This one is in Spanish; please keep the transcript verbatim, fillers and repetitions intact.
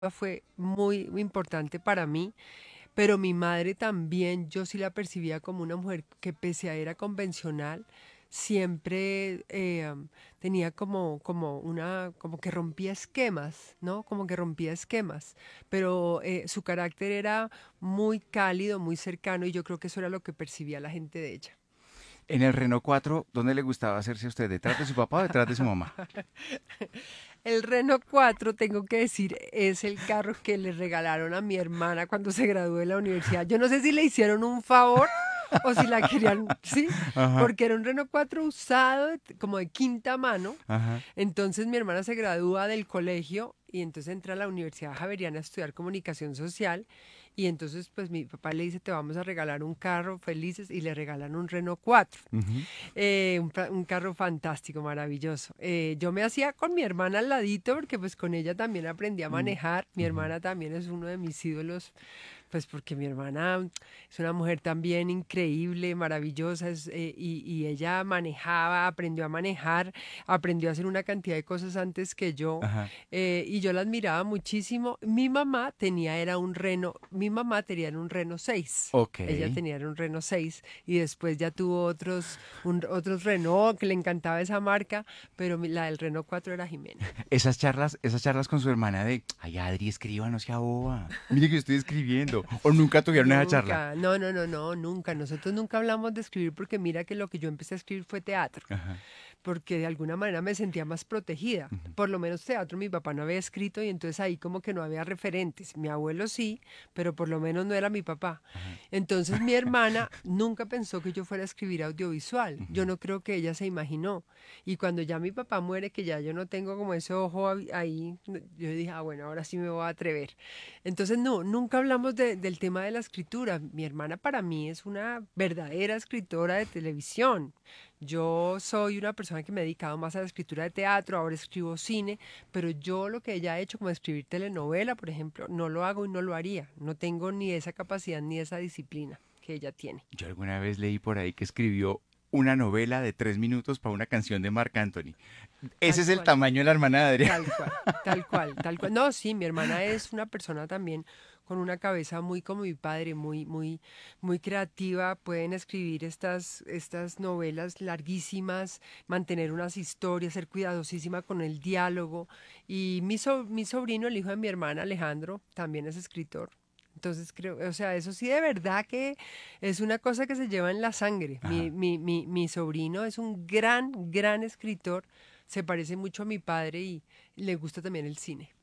fue muy importante para mí, pero mi madre también, yo sí la percibía como una mujer que pese a era convencional, siempre eh, am, tenía como, como una, como que rompía esquemas, ¿no? Como que rompía esquemas, pero eh, su carácter era muy cálido, muy cercano y yo creo que eso era lo que percibía la gente de ella. En el Renault cuatro, ¿dónde le gustaba hacerse a usted? ¿Detrás de su papá o detrás de su mamá? El Renault cuatro, tengo que decir, es el carro que le regalaron a mi hermana cuando se graduó de la universidad. Yo no sé si le hicieron un favor o si la querían, sí, Ajá, porque era un Renault cuatro usado, de- como de quinta mano. ajá. Entonces mi hermana se gradúa del colegio y entonces entra a la Universidad Javeriana a estudiar comunicación social. Y entonces pues mi papá le dice, te vamos a regalar un carro, felices, y le regalan un Renault cuatro. Ujú, Eh, un, pa- un carro fantástico, maravilloso. Eh, yo me hacía con mi hermana al ladito porque pues con ella también aprendí a mm, manejar. Mi ujú. hermana también es uno de mis ídolos, pues porque mi hermana es una mujer también increíble, maravillosa, es, eh, y, y ella manejaba, aprendió a manejar, aprendió a hacer una cantidad de cosas antes que yo, Ajá. eh, y yo la admiraba muchísimo. Mi mamá tenía, era un Renault, mi mamá tenía un Renault seis. Ok. Ella tenía era un Renault seis y después ya tuvo otros, un- otros Renault que le encantaba esa marca, pero mi- la del Renault cuatro era Jimena. Esas charlas, esas charlas con su hermana de, ay, Adri, escriba, no sea boba. Mire que estoy escribiendo. O nunca tuvieron esa charla. Nunca, no, no, no, no, nunca. Nosotros nunca hablamos de escribir porque mira que lo que yo empecé a escribir fue teatro, Ajá. porque de alguna manera me sentía más protegida. Ujú, Por lo menos teatro mi papá no había escrito y entonces ahí como que no había referentes. Mi abuelo sí, pero por lo menos no era mi papá. ajá, Entonces mi hermana nunca pensó que yo fuera a escribir audiovisual. ujú. Yo no creo que ella se imaginó. Y cuando ya mi papá muere, que ya yo no tengo como ese ojo ahí, yo dije, ah, bueno, ahora sí me voy a atrever. Entonces, no, nunca hablamos de- del tema de la escritura. Mi hermana para mí es una verdadera escritora de televisión. Yo soy una persona que me he dedicado más a la escritura de teatro, ahora escribo cine, pero yo lo que ella ha hecho, como escribir telenovela, por ejemplo, no lo hago y no lo haría. No tengo ni esa capacidad ni esa disciplina que ella tiene. Yo alguna vez leí por ahí que escribió una novela de tres minutos para una canción de Marc Anthony. Ese Tal es el cual. tamaño de la hermana de Adrián. Tal cual, tal cual, tal cual. No, sí, mi hermana es una persona también con una cabeza muy como mi padre, muy, muy, muy creativa. Pueden escribir estas, estas novelas larguísimas, mantener unas historias, ser cuidadosísima con el diálogo. Y mi, so- mi sobrino, el hijo de mi hermana, Alejandro, también es escritor. Entonces creo, o sea, eso sí de verdad que es una cosa que se lleva en la sangre. Mi, Ajá. mi, mi, mi sobrino es un gran, gran escritor, se parece mucho a mi padre y le gusta también el cine.